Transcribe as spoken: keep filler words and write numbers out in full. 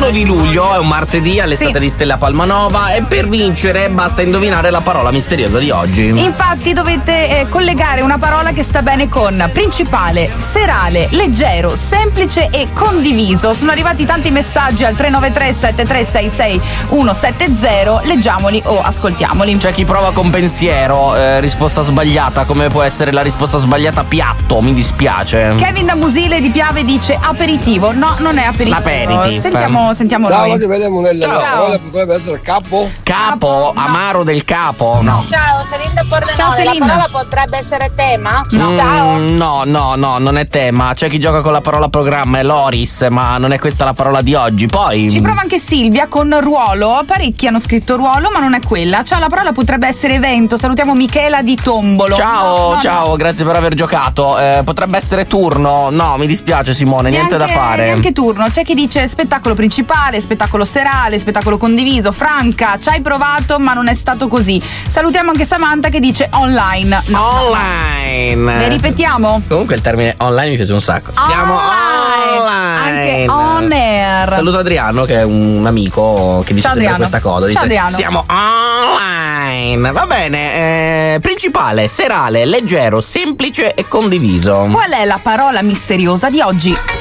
uno di luglio, è un martedì, all'estate Sì. di Stella Palmanova, e per vincere basta indovinare la parola misteriosa di oggi. Infatti dovete eh, collegare una parola che sta bene con principale, serale, leggero, semplice e condiviso. Sono arrivati tanti messaggi al tre nove tre sette tre sei sei uno sette zero, leggiamoli o ascoltiamoli. C'è chi prova con pensiero, eh, risposta sbagliata, come può essere la risposta sbagliata piatto, mi dispiace. Kevin da Musile di Piave dice aperitivo. No, non è aperitivo. L'aperitif. Sentiamo, sentiamo Ciao, noi. che bella monella. Ciao. La parola potrebbe essere capo. Capo, no. amaro del capo, no. Ciao, Celine da Pordenone. Ciao, Celine. La parola potrebbe essere tema? Mm, Ciao. no, no, no, non è tema. C'è chi gioca con la parola programma, è Loris, ma non è questa la parola di oggi. Poi Ci prova anche Silvia con ruolo. Parecchi hanno scritto ruolo, ma non è quella. Ciao, la parola potrebbe essere evento. Salutiamo Michela di Tombolo. Ciao, No, no, ciao, no. grazie per aver giocato. Eh, potrebbe essere turno. No, mi dispiace Simone, niente Neanche- da fare. Neanche turno. C'è chi dice spettacolo principale, spettacolo serale, spettacolo condiviso. Franca, ci hai provato, ma non è stato così. Salutiamo anche Samantha che dice online. No, Online. Le ripetiamo? Comunque il termine online mi piace un sacco. Siamo online. Anche on air. Saluto Adriano che è un amico che dice Ciao, sempre Adriano. questa cosa. Ciao, Dice Adriano. siamo online. Va bene. eh, principale, serale, leggero, semplice e condiviso. Qual è la parola misteriosa di oggi?